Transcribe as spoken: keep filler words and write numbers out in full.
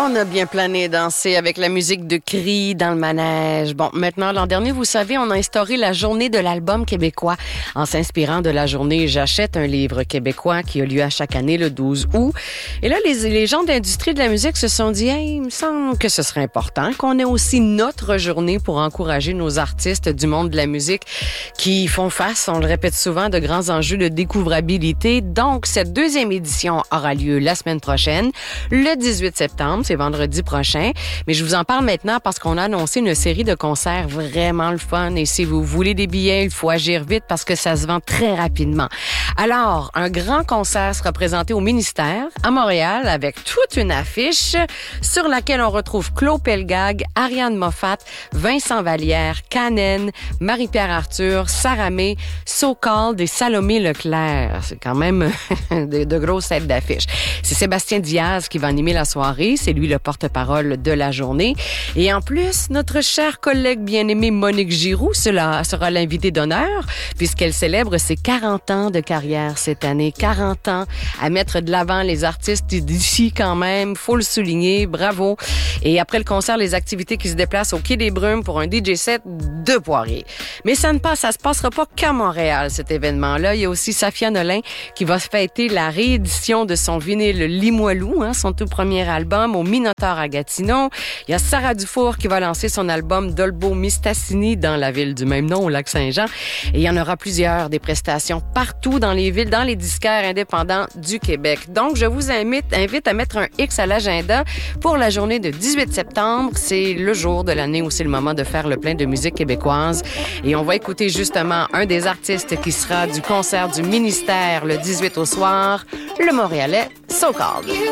On a bien plané et dansé avec la musique de Cri dans le manège. Bon, maintenant, l'an dernier, vous savez, on a instauré la journée de l'album québécois en s'inspirant de la journée J'achète un livre québécois qui a lieu à chaque année le douze août. Et là, les, les gens d'industrie de la musique se sont dit, hey, il me semble que ce serait important qu'on ait aussi notre journée pour encourager nos artistes du monde de la musique qui font face, on le répète souvent, de grands enjeux de découvrabilité. Donc, cette deuxième édition aura lieu la semaine prochaine, le dix-huit septembre, c'est vendredi prochain. Mais je vous en parle maintenant parce qu'on a annoncé une série de concerts vraiment le fun. Et si vous voulez des billets, il faut agir vite parce que ça se vend très rapidement. Alors, un grand concert sera présenté au ministère à Montréal avec toute une affiche sur laquelle on retrouve Claude Pelgag, Ariane Moffat, Vincent Vallière, Canen, Marie-Pierre Arthur, Sarah May, So Called et Salomé Leclerc. C'est quand même de, de grosses têtes d'affiche. C'est Sébastien Diaz qui va animer la soirée. C'est lui le porte-parole de la journée. Et en plus, notre chère collègue bien-aimée Monique Giroux sera, sera l'invitée d'honneur puisqu'elle célèbre ses quarante ans de carrière cette année. quarante ans à mettre de l'avant les artistes d'ici quand même. Faut le souligner. Bravo. Et après le concert, les activités qui se déplacent au Quai des Brumes pour un D J set de Poirier. Mais ça ne passe, ça se passera pas qu'à Montréal, cet événement-là. Il y a aussi Safia Nolin qui va fêter la réédition de son vinyle Limoilou, hein, son tout premier album au Minotaure à Gatineau. Il y a Sarah Dufour qui va lancer son album Dolbo Mistassini dans la ville du même nom, au Lac-Saint-Jean. Et il y en aura plusieurs, des prestations partout dans les villes, dans les disquaires indépendants du Québec. Donc, je vous invite, invite à mettre un X à l'agenda pour la journée de dix-huit septembre. C'est le jour de l'année où c'est le moment de faire le plein de musique québécoise. Et on va écouter justement un des artistes qui sera du concert du ministère le dix-huit au soir, le Montréalais So Called.